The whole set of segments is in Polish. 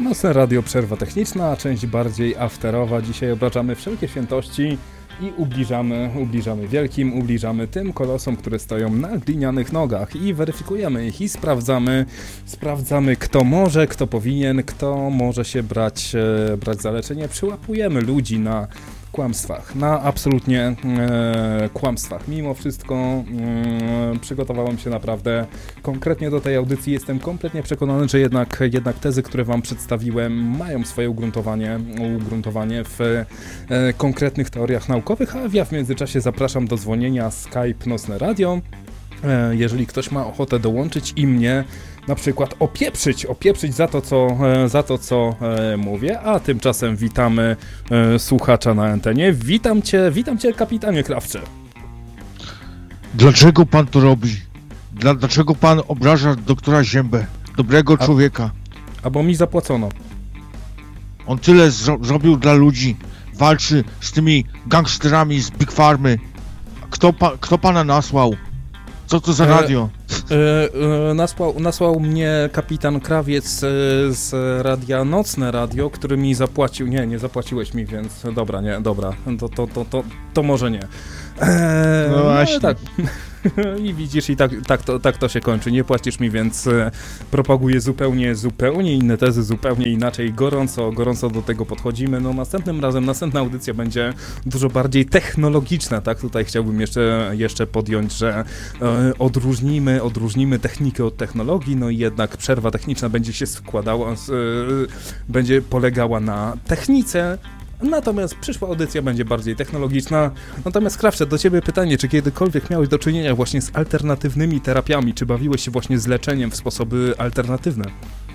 Nocne Radio, przerwa techniczna, część bardziej afterowa. Dzisiaj obrażamy wszelkie świętości i ubliżamy wielkim, ubliżamy tym kolosom, które stoją na glinianych nogach i weryfikujemy ich i sprawdzamy kto może, kto powinien, kto może się brać za leczenie. Przyłapujemy ludzi na kłamstwach, na absolutnie kłamstwach. Mimo wszystko przygotowałem się naprawdę konkretnie do tej audycji. Jestem kompletnie przekonany, że jednak tezy, które wam przedstawiłem, mają swoje ugruntowanie w konkretnych teoriach naukowych, a ja w międzyczasie zapraszam do dzwonienia Skype Nocne Radio. Jeżeli ktoś ma ochotę dołączyć i mnie na przykład opieprzyć za to, co mówię, a tymczasem witamy słuchacza na antenie. Witam cię, kapitanie Krawcze. Dlaczego pan to robi? Dlaczego pan obraża doktora Ziębę, dobrego człowieka? Bo mi zapłacono. On tyle zrobił dla ludzi, walczy z tymi gangsterami z Big Farmy. Kto pana nasłał? Co to za radio? Nasłał mnie kapitan Krawiec z radia Nocne Radio, który mi zapłacił. Nie zapłaciłeś mi, więc dobra, to może nie. No właśnie. Tak. I widzisz, i tak to się kończy. Nie płacisz mi, więc propaguję zupełnie inne tezy, zupełnie inaczej. Gorąco do tego podchodzimy. No następnym razem, następna audycja będzie dużo bardziej technologiczna, tak? Tutaj chciałbym jeszcze podjąć, że odróżnimy technikę od technologii, no i jednak przerwa techniczna będzie się składała, będzie polegała na technice. Natomiast przyszła audycja będzie bardziej technologiczna. Natomiast Krawcze, do ciebie pytanie, czy kiedykolwiek miałeś do czynienia właśnie z alternatywnymi terapiami? Czy bawiłeś się właśnie z leczeniem w sposoby alternatywne?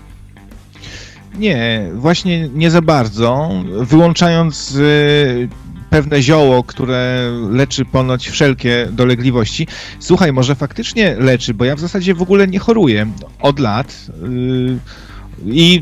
Nie, właśnie nie za bardzo. Wyłączając pewne zioło, które leczy ponoć wszelkie dolegliwości. Słuchaj, może faktycznie leczy, bo ja w zasadzie w ogóle nie choruję od lat. I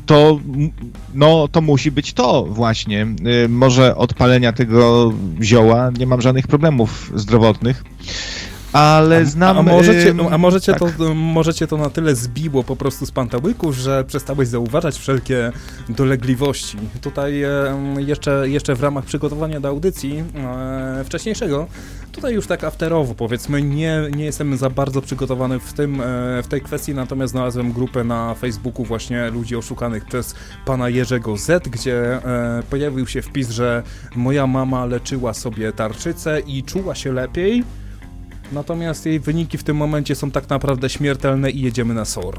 to musi być to właśnie. Może od palenia tego zioła nie mam żadnych problemów zdrowotnych, ale znam... Może cię to na tyle zbiło po prostu z pantałyku, że przestałeś zauważać wszelkie dolegliwości. Tutaj jeszcze w ramach przygotowania do audycji wcześniejszego, tutaj już tak afterowo powiedzmy, nie jestem za bardzo przygotowany w tej kwestii, natomiast znalazłem grupę na Facebooku właśnie ludzi oszukanych przez pana Jerzego Z, gdzie pojawił się wpis, że moja mama leczyła sobie tarczycę i czuła się lepiej, natomiast jej wyniki w tym momencie są tak naprawdę śmiertelne i jedziemy na SOR.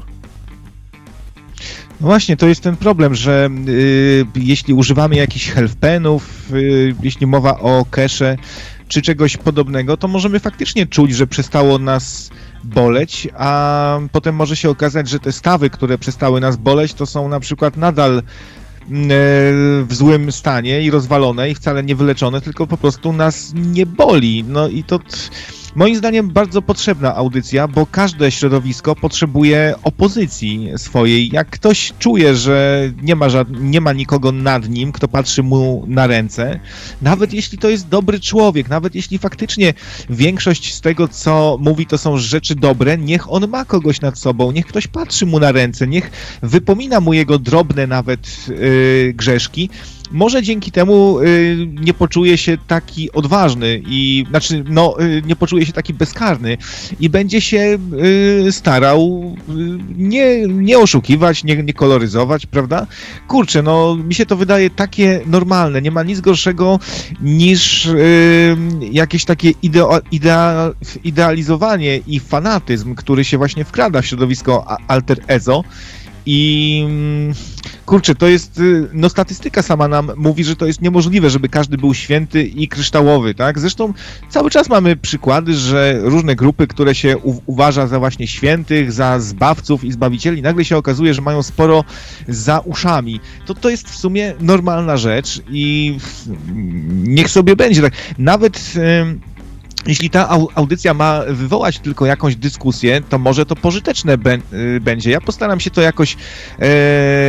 No właśnie, to jest ten problem, że jeśli używamy jakichś healthpenów, jeśli mowa o kesze czy czegoś podobnego, to możemy faktycznie czuć, że przestało nas boleć, a potem może się okazać, że te stawy, które przestały nas boleć, to są na przykład nadal w złym stanie i rozwalone i wcale nie wyleczone, tylko po prostu nas nie boli. No i to moim zdaniem bardzo potrzebna audycja, bo każde środowisko potrzebuje opozycji swojej. Jak ktoś czuje, że nie ma nikogo nad nim, kto patrzy mu na ręce, nawet jeśli to jest dobry człowiek, nawet jeśli faktycznie większość z tego, co mówi, to są rzeczy dobre, niech on ma kogoś nad sobą, niech ktoś patrzy mu na ręce, niech wypomina mu jego drobne nawet grzeszki. Może dzięki temu nie poczuje się taki odważny i nie poczuje się taki bezkarny i będzie się starał nie oszukiwać, nie koloryzować, prawda? Kurczę, mi się to wydaje takie normalne. Nie ma nic gorszego niż jakieś takie idealizowanie i fanatyzm, który się właśnie wkrada w środowisko alter ego. I kurczę, to jest, statystyka sama nam mówi, że to jest niemożliwe, żeby każdy był święty i kryształowy, tak? Zresztą cały czas mamy przykłady, że różne grupy, które się uważa za właśnie świętych, za zbawców i zbawicieli, nagle się okazuje, że mają sporo za uszami. To jest w sumie normalna rzecz i niech sobie będzie tak. Nawet... Jeśli ta audycja ma wywołać tylko jakąś dyskusję, to może to pożyteczne będzie. Ja postaram się to jakoś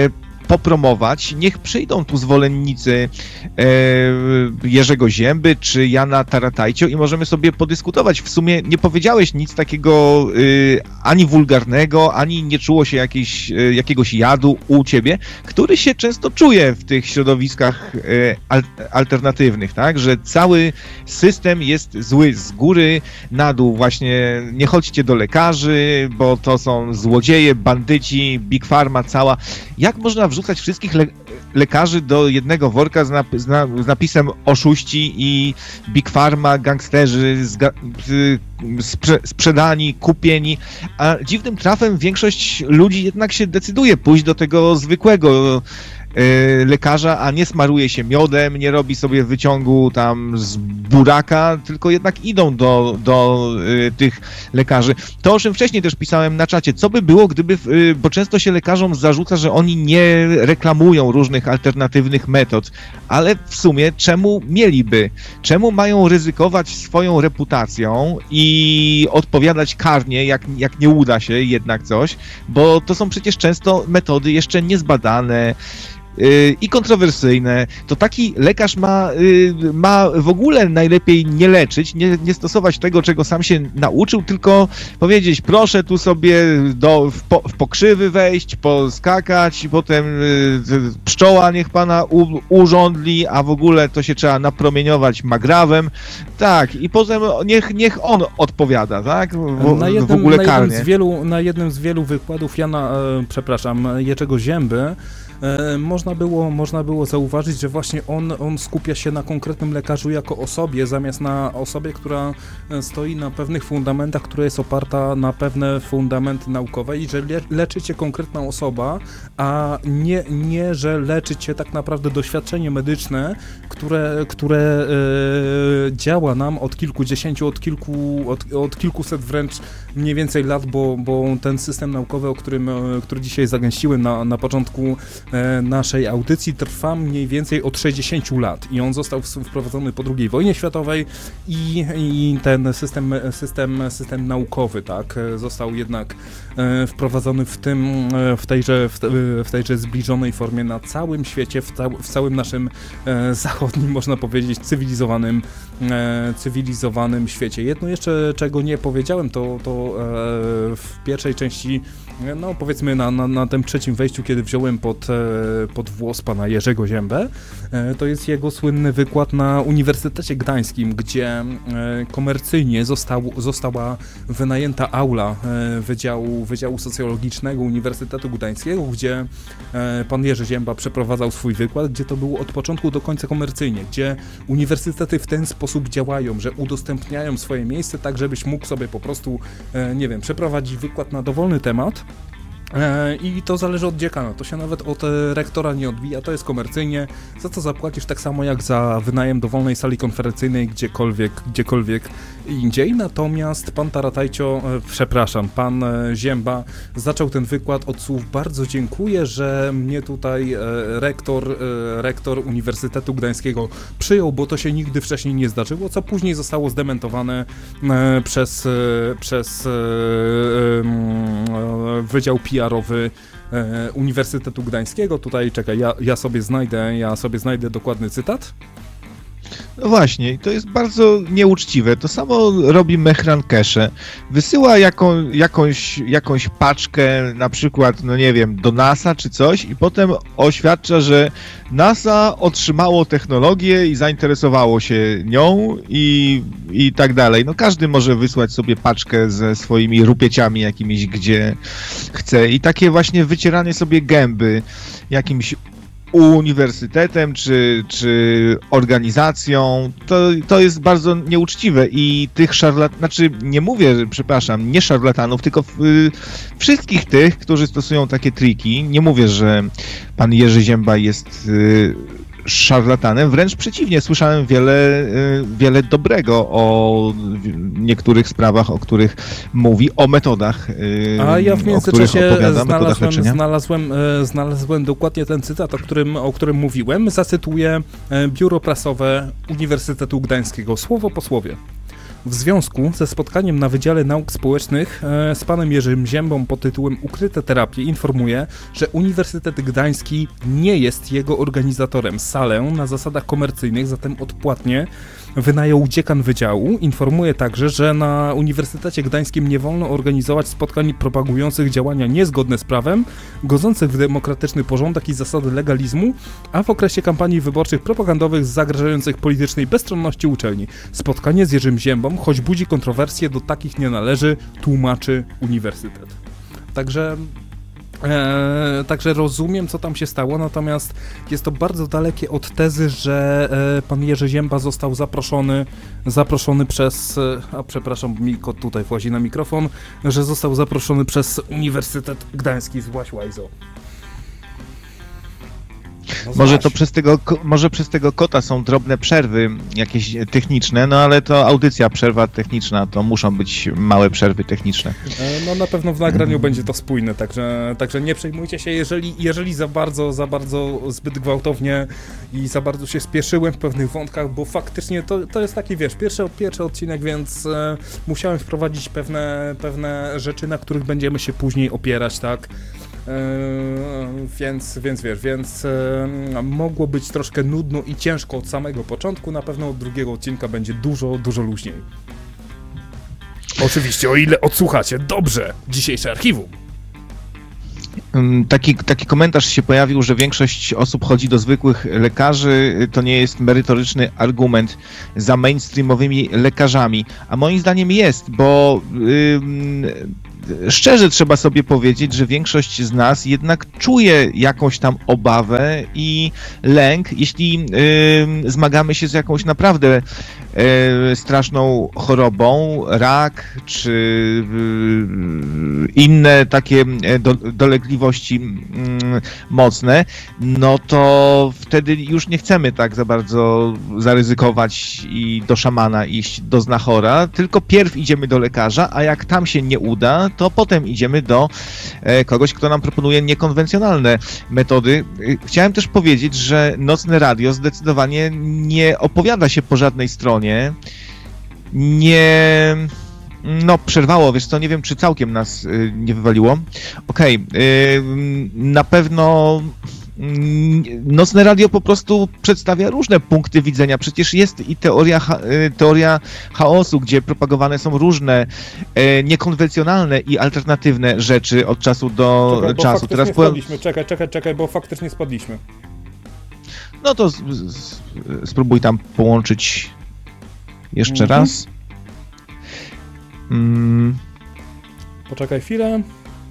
popromować. Niech przyjdą tu zwolennicy Jerzego Zięby czy Jana Taratajcio i możemy sobie podyskutować. W sumie nie powiedziałeś nic takiego ani wulgarnego, ani nie czuło się jakiegoś jadu u ciebie, który się często czuje w tych środowiskach alternatywnych, tak? Że cały system jest zły z góry na dół. Właśnie nie chodźcie do lekarzy, bo to są złodzieje, bandyci, Big Pharma cała. Jak można wrzucać wszystkich lekarzy do jednego worka z napisem oszuści i Big Pharma, gangsterzy, sprzedani, kupieni, a dziwnym trafem większość ludzi jednak się decyduje pójść do tego zwykłego lekarza, a nie smaruje się miodem, nie robi sobie wyciągu tam z buraka, tylko jednak idą do tych lekarzy. To, o czym wcześniej też pisałem na czacie, co by było, gdyby, bo często się lekarzom zarzuca, że oni nie reklamują różnych alternatywnych metod, ale w sumie czemu mieliby? Czemu mają ryzykować swoją reputacją i odpowiadać karnie, jak nie uda się jednak coś, bo to są przecież często metody jeszcze niezbadane, i kontrowersyjne, to taki lekarz ma w ogóle najlepiej nie leczyć, nie stosować tego, czego sam się nauczył, tylko powiedzieć, proszę tu sobie w pokrzywy wejść, poskakać i potem pszczoła niech pana urządli, a w ogóle to się trzeba napromieniować magrawem. Tak, i potem niech on odpowiada, tak? W ogóle karnie. Na jednym z wielu wykładów Jerzego Zięby można było zauważyć, że właśnie on skupia się na konkretnym lekarzu jako osobie, zamiast na osobie, która stoi na pewnych fundamentach, która jest oparta na pewne fundamenty naukowe i że leczy cię konkretna osoba, a nie że leczy cię tak naprawdę doświadczenie medyczne, które działa nam od kilkudziesięciu, od kilkuset wręcz mniej więcej lat, bo ten system naukowy, który dzisiaj zagęściłem na początku naszej audycji, trwa mniej więcej od 60 lat i on został wprowadzony po II wojnie światowej i ten system naukowy, tak, został jednak wprowadzony w tejże zbliżonej formie na całym świecie, w całym naszym zachodnim, można powiedzieć, cywilizowanym świecie. Jedno jeszcze, czego nie powiedziałem, to w pierwszej części, no powiedzmy na tym trzecim wejściu, kiedy wziąłem pod włos pana Jerzego Ziębę, to jest jego słynny wykład na Uniwersytecie Gdańskim, gdzie komercyjnie została wynajęta aula Wydziału Socjologicznego Uniwersytetu Gdańskiego, gdzie pan Jerzy Zięba przeprowadzał swój wykład, gdzie to było od początku do końca komercyjnie, gdzie uniwersytety w ten sposób działają, że udostępniają swoje miejsce tak, żebyś mógł sobie po prostu, nie wiem, przeprowadzić wykład na dowolny temat. I to zależy od dziekana, to się nawet od rektora nie odbija, to jest komercyjnie, za co zapłacisz tak samo jak za wynajem dowolnej sali konferencyjnej gdziekolwiek indziej. Natomiast pan Taratajcio, pan Zięba zaczął ten wykład od słów: bardzo dziękuję, że mnie tutaj rektor Uniwersytetu Gdańskiego przyjął, bo to się nigdy wcześniej nie zdarzyło, co później zostało zdementowane przez Wydział PR-owy Uniwersytetu Gdańskiego. Tutaj czekaj, ja sobie znajdę dokładny cytat. No właśnie, to jest bardzo nieuczciwe. To samo robi Mehran Keshe. Wysyła jakąś paczkę, na przykład, no nie wiem, do NASA czy coś i potem oświadcza, że NASA otrzymało technologię i zainteresowało się nią i tak dalej. No każdy może wysłać sobie paczkę ze swoimi rupieciami jakimiś, gdzie chce. I takie właśnie wycieranie sobie gęby jakimś uniwersytetem czy organizacją, to jest bardzo nieuczciwe i tych nie szarlatanów, tylko wszystkich tych, którzy stosują takie triki. Nie mówię, że pan Jerzy Zięba jest szarlatanem, wręcz przeciwnie, słyszałem wiele dobrego o niektórych sprawach, o których mówi, o metodach, a ja w międzyczasie znalazłem dokładnie ten cytat, o którym mówiłem. Zacytuję biuro prasowe Uniwersytetu Gdańskiego, słowo po słowie. w związku ze spotkaniem na Wydziale Nauk Społecznych z panem Jerzym Ziębą pod tytułem Ukryte terapie informuje, że Uniwersytet Gdański nie jest jego organizatorem. Salę na zasadach komercyjnych, zatem odpłatnie wynajął dziekan wydziału. Informuje także, że na Uniwersytecie Gdańskim nie wolno organizować spotkań propagujących działania niezgodne z prawem, godzących w demokratyczny porządek i zasady legalizmu, a w okresie kampanii wyborczych propagandowych zagrażających politycznej bezstronności uczelni. Spotkanie z Jerzym Ziębą, choć budzi kontrowersje, do takich nie należy, tłumaczy uniwersytet. Także rozumiem, co tam się stało, natomiast jest to bardzo dalekie od tezy, że pan Jerzy Zięba został zaproszony przez, przepraszam, mi kot tutaj włazi na mikrofon, że został zaproszony przez Uniwersytet Gdański, zwaś Łajzo. No może przez tego kota są drobne przerwy jakieś techniczne, no ale to audycja, przerwa techniczna, to muszą być małe przerwy techniczne. No na pewno w nagraniu będzie to spójne, także nie przejmujcie się, jeżeli za bardzo zbyt gwałtownie i za bardzo się spieszyłem w pewnych wątkach, bo faktycznie to jest taki, wiesz, pierwszy odcinek, więc musiałem wprowadzić pewne rzeczy, na których będziemy się później opierać, tak? Więc mogło być troszkę nudno i ciężko od samego początku, na pewno od drugiego odcinka będzie dużo luźniej. Oczywiście, o ile odsłuchacie dobrze dzisiejsze archiwum. Taki komentarz się pojawił, że większość osób chodzi do zwykłych lekarzy, to nie jest merytoryczny argument za mainstreamowymi lekarzami, a moim zdaniem jest, bo szczerze trzeba sobie powiedzieć, że większość z nas jednak czuje jakąś tam obawę i lęk, jeśli zmagamy się z jakąś naprawdę straszną chorobą, rak czy inne takie dolegliwości mocne, no to wtedy już nie chcemy tak za bardzo zaryzykować i do szamana iść, do znachora, tylko pierw idziemy do lekarza, a jak tam się nie uda, to potem idziemy do kogoś, kto nam proponuje niekonwencjonalne metody. Chciałem też powiedzieć, że Nocne Radio zdecydowanie nie opowiada się po żadnej stronie, przerwało, wiesz co, nie wiem, czy całkiem nas nie wywaliło. Okej, na pewno Nocne Radio po prostu przedstawia różne punkty widzenia. Przecież jest i teoria chaosu, gdzie propagowane są różne niekonwencjonalne i alternatywne rzeczy od czasu do czasu. Teraz spadliśmy. Czekaj, bo faktycznie spadliśmy. No to spróbuj tam połączyć jeszcze raz. Poczekaj chwilę.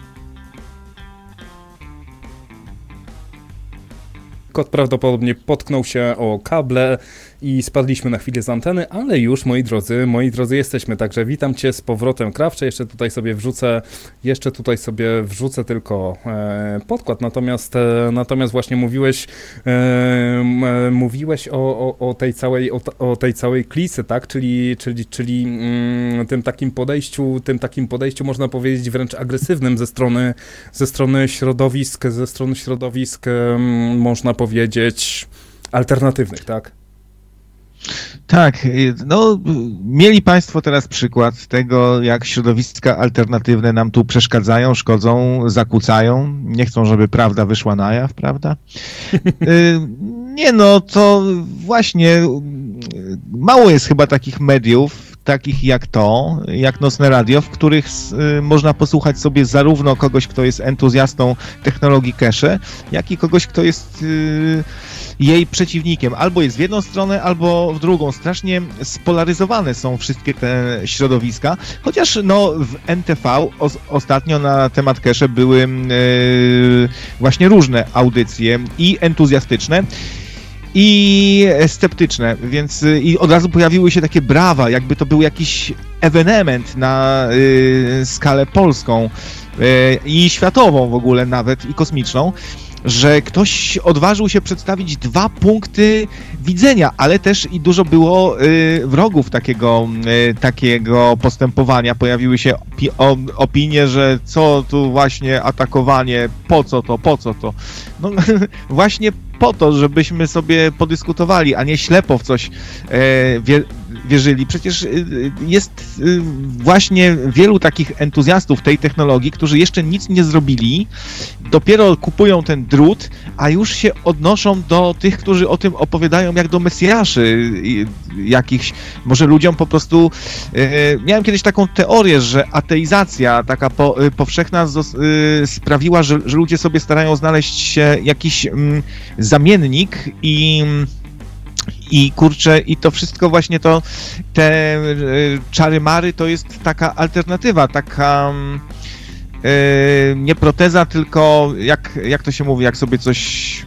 Kot prawdopodobnie potknął się o kable i spadliśmy na chwilę z anteny, ale już, moi drodzy, jesteśmy, także witam Cię z powrotem, Krawcze. Jeszcze tutaj sobie wrzucę tylko podkład, natomiast właśnie mówiłeś o tej całej klisy, tak, czyli tym takim podejściu można powiedzieć wręcz agresywnym ze strony środowisk można powiedzieć alternatywnych, tak? Tak, no mieli Państwo teraz przykład tego, jak środowiska alternatywne nam tu przeszkadzają, szkodzą, zakłócają, nie chcą, żeby prawda wyszła na jaw, prawda? Nie no, to właśnie mało jest chyba takich mediów, takich jak Nocne Radio, w których można posłuchać sobie zarówno kogoś, kto jest entuzjastą technologii cache, jak i kogoś, kto jest jej przeciwnikiem. Albo jest w jedną stronę, albo w drugą. Strasznie spolaryzowane są wszystkie te środowiska, chociaż no w NTV ostatnio na temat cache były właśnie różne audycje i entuzjastyczne, i sceptyczne, więc i od razu pojawiły się takie brawa, jakby to był jakiś ewenement na skalę polską i światową w ogóle nawet, i kosmiczną, że ktoś odważył się przedstawić dwa punkty widzenia, ale też i dużo było wrogów takiego postępowania. Pojawiły się opinie, że co tu właśnie atakowanie, po co to? No właśnie po to, żebyśmy sobie podyskutowali, a nie ślepo w coś wierzyli. Przecież jest właśnie wielu takich entuzjastów tej technologii, którzy jeszcze nic nie zrobili, dopiero kupują ten drut, a już się odnoszą do tych, którzy o tym opowiadają jak do mesjaszy jakichś, może ludziom po prostu... Miałem kiedyś taką teorię, że ateizacja taka powszechna sprawiła, że ludzie sobie starają znaleźć jakiś zamiennik i kurczę, i to wszystko właśnie te czary-mary to jest taka alternatywa, taka nie proteza, tylko jak to się mówi, jak sobie coś...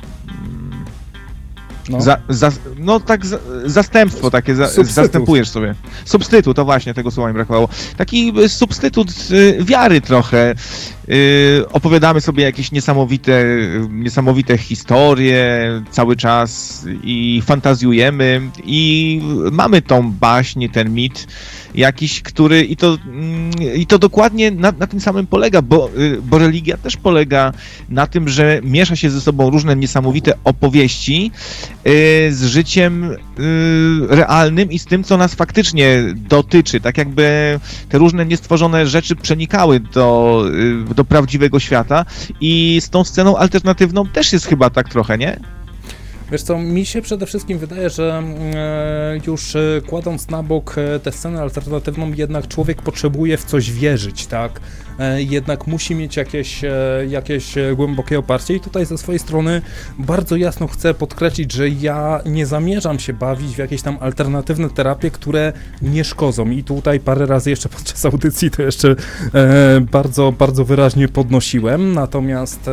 Zastępstwo takie, zastępujesz sobie. Substytut, to właśnie, tego słowa mi brakowało. Taki substytut wiary trochę. Opowiadamy sobie jakieś niesamowite historie cały czas i fantazjujemy i mamy tą baśń, ten mit jakiś, który i to dokładnie na tym samym polega, bo religia też polega na tym, że miesza się ze sobą różne niesamowite opowieści z życiem realnym i z tym, co nas faktycznie dotyczy. Tak jakby te różne niestworzone rzeczy przenikały do prawdziwego świata i z tą sceną alternatywną też jest chyba tak trochę, nie? Wiesz co, mi się przede wszystkim wydaje, że już kładąc na bok tę scenę alternatywną, jednak człowiek potrzebuje w coś wierzyć, tak? Jednak musi mieć jakieś głębokie oparcie i tutaj ze swojej strony bardzo jasno chcę podkreślić, że ja nie zamierzam się bawić w jakieś tam alternatywne terapie, które nie szkodzą i tutaj parę razy jeszcze podczas audycji to jeszcze bardzo, bardzo wyraźnie podnosiłem, natomiast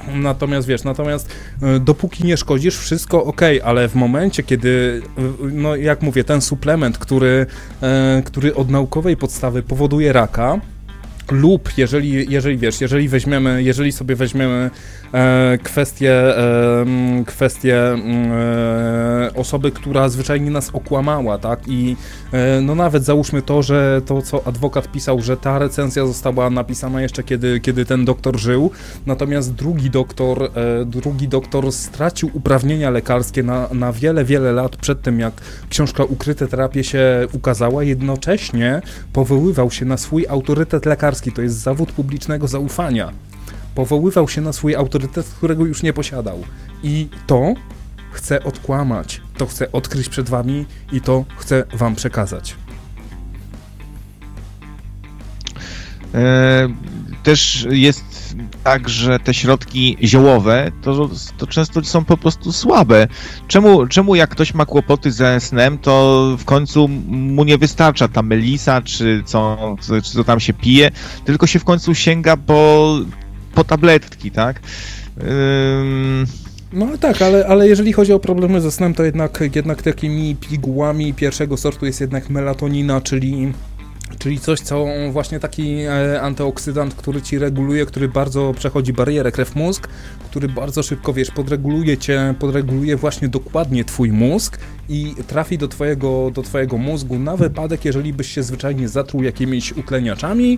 dopóki nie szkodzisz, wszystko okej, ale w momencie, kiedy, no jak mówię, ten suplement, który od naukowej podstawy powoduje raka, lub jeżeli sobie weźmiemy kwestię osoby, która zwyczajnie nas okłamała, tak? I no nawet załóżmy to, że to, co adwokat pisał, że ta recenzja została napisana jeszcze kiedy ten doktor żył, natomiast drugi doktor stracił uprawnienia lekarskie na wiele, wiele lat przed tym, jak książka Ukryte terapie się ukazała, jednocześnie powoływał się na swój autorytet lekarski, to jest zawód publicznego zaufania. Powoływał się na swój autorytet, którego już nie posiadał. I to chcę odkłamać, to chcę odkryć przed wami i to chcę wam przekazać. Też jest tak, że te środki ziołowe to często są po prostu słabe. Czemu jak ktoś ma kłopoty ze snem, to w końcu mu nie wystarcza ta melisa, czy co tam się pije, tylko się w końcu sięga po tabletki, tak? No tak, ale jeżeli chodzi o problemy ze snem, to jednak takimi pigułami pierwszego sortu jest jednak melatonina, czyli coś, co właśnie taki antyoksydant, który ci reguluje, który bardzo przechodzi barierę krew-mózg, który bardzo szybko, podreguluje właśnie dokładnie twój mózg i trafi do twojego mózgu na wypadek, jeżeli byś się zwyczajnie zatruł jakimiś utleniaczami.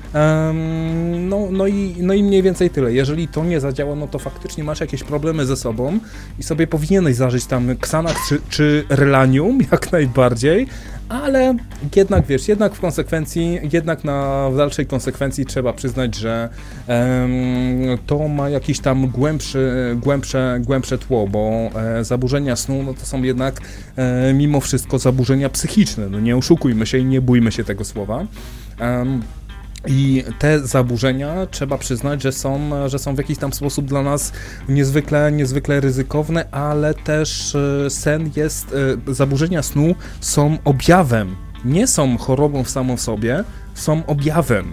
No i mniej więcej tyle. Jeżeli to nie zadziała, no to faktycznie masz jakieś problemy ze sobą i sobie powinieneś zażyć tam Xanax czy Relanium, jak najbardziej, ale jednak w konsekwencji, w dalszej konsekwencji trzeba przyznać, że to ma jakiś tam głębsze tło, bo zaburzenia snu, no to są jednak mimo wszystko zaburzenia psychiczne, no nie oszukujmy się i nie bójmy się tego słowa. I te zaburzenia trzeba przyznać, że są w jakiś tam sposób dla nas niezwykle ryzykowne, ale też zaburzenia snu są objawem, nie są chorobą samą w sobie, są objawem.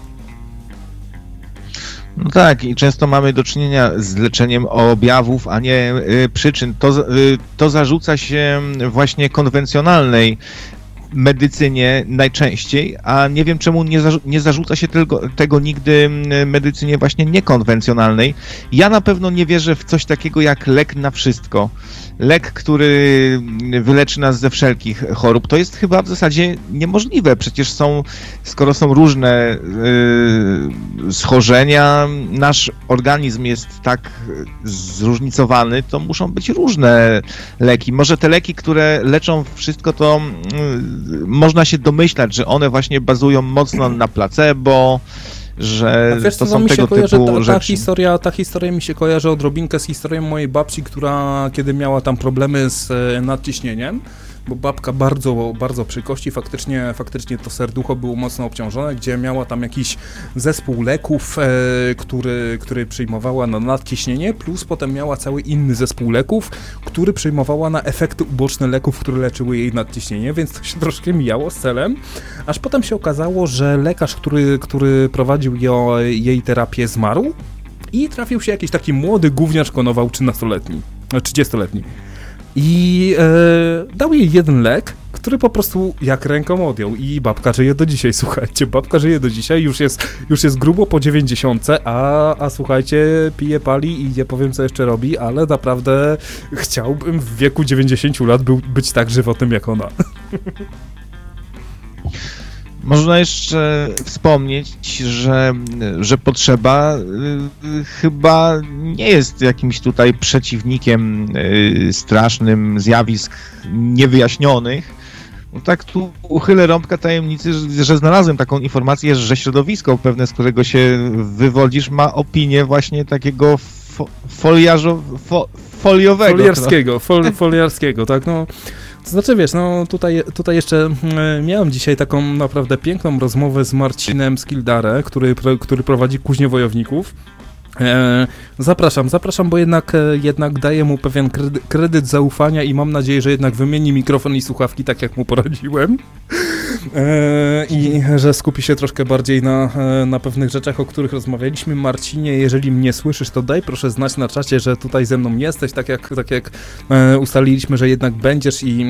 No tak, i często mamy do czynienia z leczeniem objawów, a nie przyczyn. To zarzuca się właśnie konwencjonalnej medycynie najczęściej, a nie wiem czemu nie zarzuca się tego nigdy medycynie właśnie niekonwencjonalnej. Ja na pewno nie wierzę w coś takiego jak lek na wszystko. Lek, który wyleczy nas ze wszelkich chorób. To jest chyba w zasadzie niemożliwe. Przecież skoro są różne schorzenia, nasz organizm jest tak zróżnicowany, to muszą być różne leki. Może te leki, które leczą wszystko, to można się domyślać, że one właśnie bazują mocno na placebo, że wiesz, to są tego typu rzeczy. Ta historia mi się kojarzy odrobinkę z historią mojej babci, która kiedy miała tam problemy z nadciśnieniem, bo babka bardzo, bardzo przy kości, faktycznie to serducho było mocno obciążone, gdzie miała tam jakiś zespół leków, który przyjmowała na nadciśnienie, plus potem miała cały inny zespół leków, który przyjmowała na efekty uboczne leków, które leczyły jej nadciśnienie, więc to się troszkę mijało z celem, aż potem się okazało, że lekarz, który prowadził jej terapię, zmarł i trafił się jakiś taki młody gówniarz konował 30-letni. I dał jej jeden lek, który po prostu jak ręką odjął i babka żyje do dzisiaj, słuchajcie, już jest grubo po 90, a słuchajcie, pije, pali i nie powiem co jeszcze robi, ale naprawdę chciałbym w wieku 90 lat być tak żywotnym jak ona. Można jeszcze wspomnieć, że potrzeba chyba nie jest jakimś tutaj przeciwnikiem strasznym zjawisk niewyjaśnionych. No tak tu uchylę rąbka tajemnicy, że znalazłem taką informację, że środowisko pewne, z którego się wywodzisz, ma opinię właśnie takiego foliowego. Foliarskiego, tak, no. To znaczy, wiesz, no tutaj jeszcze miałem dzisiaj taką naprawdę piękną rozmowę z Marcinem Skildare, który prowadzi Kuźnię Wojowników. Zapraszam, bo jednak daję mu pewien kredyt zaufania i mam nadzieję, że jednak wymieni mikrofon i słuchawki, tak jak mu poradziłem. I że skupi się troszkę bardziej na pewnych rzeczach, o których rozmawialiśmy. Marcinie, jeżeli mnie słyszysz, to daj proszę znać na czacie, że tutaj ze mną jesteś, tak jak ustaliliśmy, że jednak będziesz i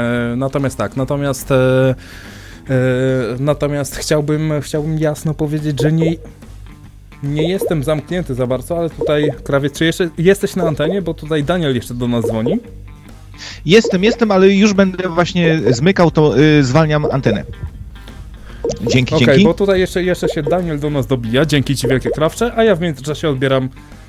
natomiast chciałbym jasno powiedzieć, że nie jestem zamknięty za bardzo, ale tutaj, Krawiec, czy jeszcze jesteś na antenie, bo tutaj Daniel jeszcze do nas dzwoni. Jestem, ale już będę właśnie zmykał, to zwalniam antenę. Dzięki. Okej, bo tutaj jeszcze się Daniel do nas dobija, dzięki ci wielkie, Krawcze, a ja w międzyczasie odbieram...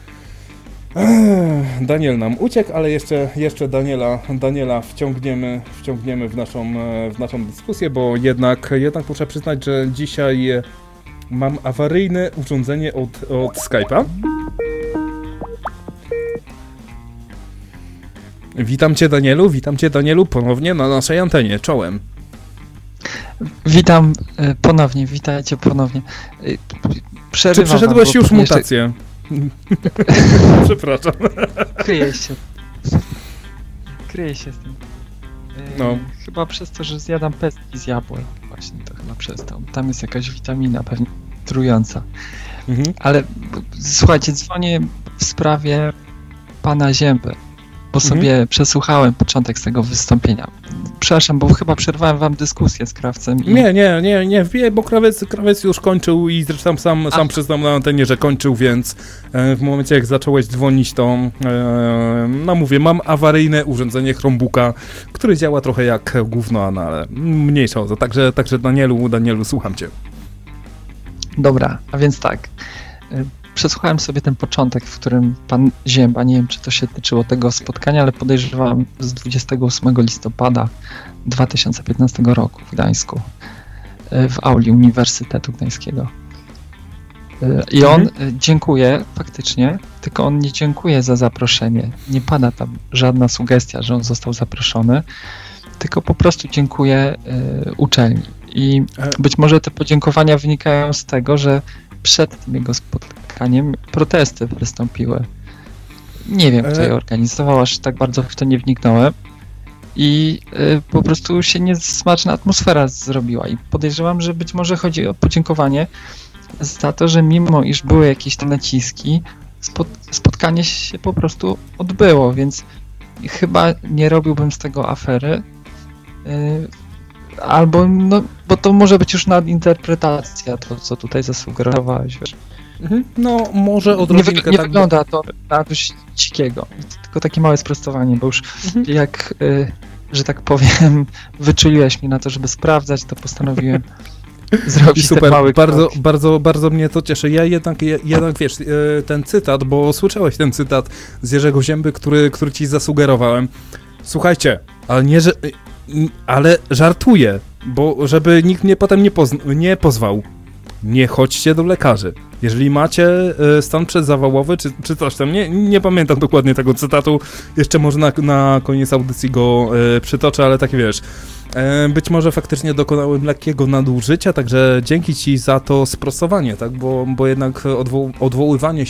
Daniel nam uciekł, ale jeszcze Daniela wciągniemy w naszą dyskusję, bo jednak muszę przyznać, że dzisiaj mam awaryjne urządzenie od Skype'a. Witam cię Danielu ponownie na naszej antenie, czołem. Witam ponownie, witajcie ponownie. Czy przeszedłeś już mutację? Przepraszam. Kryję się z tym. No. Chyba przez to, że zjadam pestki z jabłek. Właśnie to chyba przez to. Tam jest jakaś witamina pewnie trująca. Mhm. Ale słuchajcie, dzwonię w sprawie pana Zięby, bo sobie przesłuchałem początek z tego wystąpienia. Przepraszam, bo chyba przerwałem wam dyskusję z Krawcem. Nie, wbijaj, bo Krawiec już kończył i zresztą sam przyznał na antenie, że kończył, więc w momencie jak zacząłeś dzwonić, to mówię, mam awaryjne urządzenie Chromebooka, które działa trochę jak gówno, ale mniejsza o to. Także Danielu, słucham cię. Dobra, a więc tak. Przesłuchałem sobie ten początek, w którym pan Zięba, nie wiem czy to się tyczyło tego spotkania, ale podejrzewam z 28 listopada 2015 roku w Gdańsku, w auli Uniwersytetu Gdańskiego. I on dziękuję faktycznie, tylko on nie dziękuję za zaproszenie. Nie pada tam żadna sugestia, że on został zaproszony, tylko po prostu dziękuję uczelni. I być może te podziękowania wynikają z tego, że przed tym jego spotkaniem protesty wystąpiły. Nie wiem, kto je organizował, aż tak bardzo w to nie wniknąłem. I po prostu się niesmaczna atmosfera zrobiła. I podejrzewam, że być może chodzi o podziękowanie za to, że mimo iż były jakieś tam naciski, spotkanie się po prostu odbyło, więc chyba nie robiłbym z tego afery. Albo, no, bo to może być już nadinterpretacja, to co tutaj zasugerowałeś, wiesz. No, może Nie, odrobinkę nie tak... wygląda to na coś dzikiego. Tylko takie małe sprostowanie, bo już jak, że tak powiem, wyczuliłeś mnie na to, żeby sprawdzać, to postanowiłem zrobić ten Super, mały bardzo, krok. bardzo mnie to cieszy. Ja jednak wiesz, ten cytat, bo słyszałeś ten cytat z Jerzego Zięby, który ci zasugerowałem. Słuchajcie, ale ale żartuję, bo żeby nikt mnie potem nie pozwał. Nie chodźcie do lekarzy. Jeżeli macie stan przedzawałowy, czy coś tam, nie pamiętam dokładnie tego cytatu, jeszcze może na koniec audycji go przytoczę, ale tak wiesz, być może faktycznie dokonałem lekkiego nadużycia, także dzięki ci za to sprostowanie, tak, bo jednak odwoływanie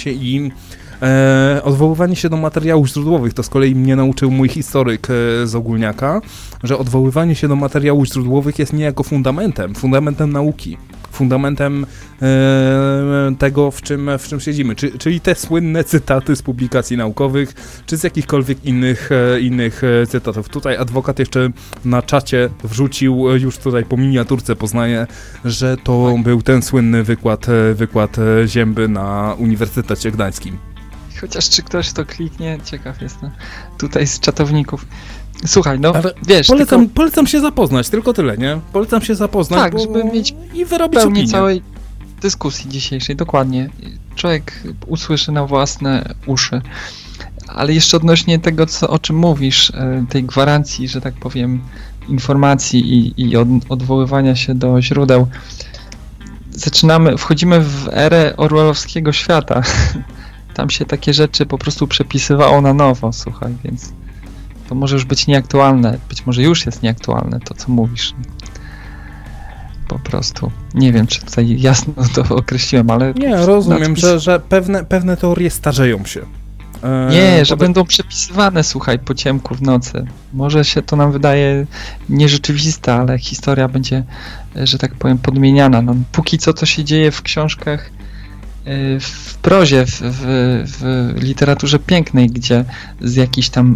się do materiałów źródłowych, to z kolei mnie nauczył mój historyk z Ogólniaka, że odwoływanie się do materiałów źródłowych jest niejako fundamentem nauki. Fundamentem tego, w czym siedzimy, czyli te słynne cytaty z publikacji naukowych, czy z jakichkolwiek innych cytatów. Tutaj adwokat jeszcze na czacie wrzucił, już tutaj po miniaturce poznaję, że to był ten słynny wykład Zięby na Uniwersytecie Gdańskim. Chociaż czy ktoś to kliknie, ciekaw jestem. Tutaj z czatowników. Słuchaj, no Ale wiesz, polecam się zapoznać, tylko tyle, nie? Polecam się zapoznać, tak, żeby mieć i wyrobić pełnię opinię. całej dyskusji dzisiejszej, dokładnie. Człowiek usłyszy na własne uszy. Ale jeszcze odnośnie tego, o czym mówisz, tej gwarancji, że tak powiem, informacji i odwoływania się do źródeł, wchodzimy w erę orwellowskiego świata. Tam się takie rzeczy po prostu przepisywało na nowo, słuchaj, więc to może już być nieaktualne, być może już jest nieaktualne to, co mówisz. Po prostu. Nie wiem, czy tutaj jasno to określiłem, ale... Nie, rozumiem, że pewne teorie starzeją się. Nie, że będą przepisywane, słuchaj, po ciemku w nocy. Może się to nam wydaje nierzeczywiste, ale historia będzie, że tak powiem, podmieniana. No, póki co to się dzieje w książkach, w prozie, w literaturze pięknej, gdzie z jakichś tam